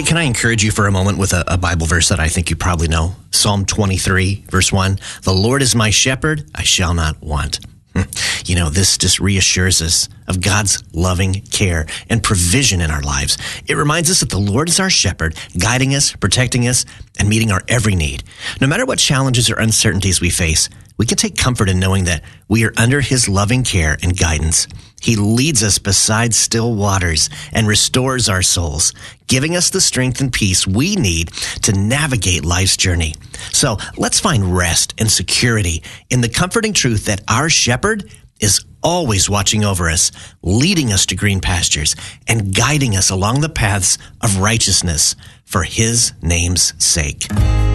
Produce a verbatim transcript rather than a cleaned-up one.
Hey, can I encourage you for a moment with a, a Bible verse that I think you probably know? Psalm twenty-three, verse one. The Lord is my shepherd, I shall not want. You know, this just reassures us of God's loving care and provision in our lives. It reminds us that the Lord is our shepherd, guiding us, protecting us, and meeting our every need. No matter what challenges or uncertainties we face, we can take comfort in knowing that we are under his loving care and guidance. He leads us beside still waters and restores our souls, giving us the strength and peace we need to navigate life's journey. So let's find rest and security in the comforting truth that our shepherd is always watching over us, leading us to green pastures, and guiding us along the paths of righteousness for his name's sake.